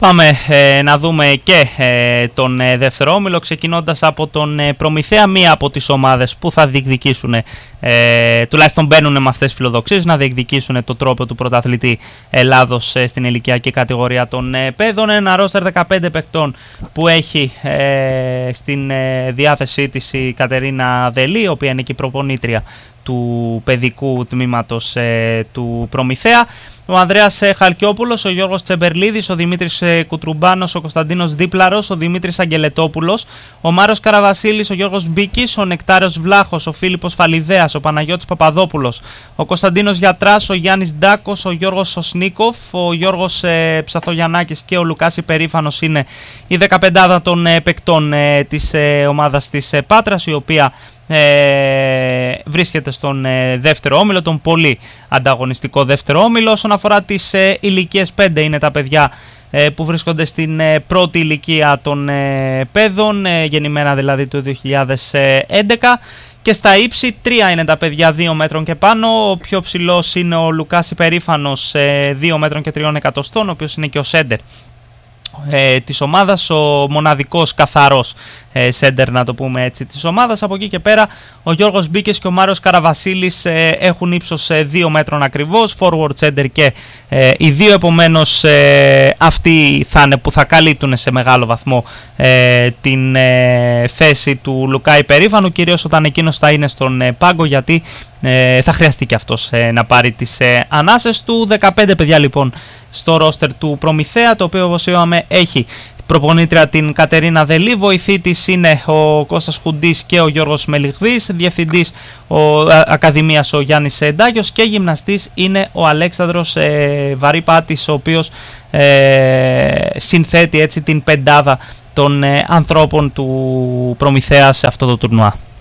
Πάμε να δούμε και τον δεύτερο όμιλο, ξεκινώντας από τον Προμηθέα, μία από τις ομάδες που θα διεκδικήσουν, τουλάχιστον μπαίνουν με αυτές τις φιλοδοξίες, να διεκδικήσουν το τρόπο του πρωταθλητή Ελλάδος στην ηλικιακή κατηγορία των παιδών. Ένα ρόστερ 15 παικτών που έχει στην διάθεσή της η Κατερίνα Δελή, η οποία είναι και η προπονήτρια του παιδικού τμήματος του Προμηθέα. Ο Ανδρέας Χαλκιόπουλος, ο Γιώργος Τσεμπερλίδης, ο Δημήτρης Κουτρουμπάνος, ο Κωνσταντίνος Δίπλαρος, ο Δημήτρης Αγγελετόπουλος, ο Μάρος Καραβασίλης, ο Γιώργος Μπίκης, ο Νεκτάριος Βλάχος, ο Φίλιππος Φαλιδέας, ο Παναγιώτης Παπαδόπουλος, ο Κωνσταντίνος Γιατράς, ο Γιάννης Ντάκος, ο Γιώργος Σοσνίκοφ, ο Γιώργος Ψαθογιαννάκης και ο Λουκάς Υπερήφανος είναι η 15 των παικτών της ομάδας της Πάτρας, η οποία βρίσκεται στον δεύτερο όμιλο, τον πολύ ανταγωνιστικό δεύτερο όμιλο. Όσον αφορά τις ηλικίες, 5 είναι τα παιδιά που βρίσκονται στην πρώτη ηλικία των παιδών, γεννημένα δηλαδή το 2011. Και στα ύψη 3 είναι τα παιδιά 2 μέτρων και πάνω. Ο πιο ψηλός είναι ο Λουκάς Υπερήφανος, 2 μέτρων και 3 εκατοστών, ο οποίος είναι και ο σέντερ της ομάδας, ο μοναδικός καθαρός σέντερ, να το πούμε έτσι, της ομάδας. Από εκεί και πέρα ο Γιώργος Μπίκες και ο Μάριος Καραβασίλης έχουν ύψος 2 μέτρων ακριβώς, forward center και οι δύο, επομένως αυτοί θα είναι που θα καλύπτουν σε μεγάλο βαθμό την θέση του Λουκά Υπερήφανου, κυρίως όταν εκείνος θα είναι στον πάγκο, γιατί θα χρειαστεί και αυτός να πάρει τις ανάσες του. 15 παιδιά λοιπόν στο ρόστερ του Προμηθέα, το οποίο, όπως είπαμε, έχει προπονήτρια την Κατερίνα Δελή, βοηθή της είναι ο Κώστας Χουντής και ο Γιώργος Μελιχδής, διευθυντής Ακαδημίας ο Γιάννης Ντάγιος και γυμναστής είναι ο Αλέξανδρος Βαρύπατης, ο οποίος συνθέτει έτσι την πεντάδα των ανθρώπων του Προμηθέα σε αυτό το τουρνουά.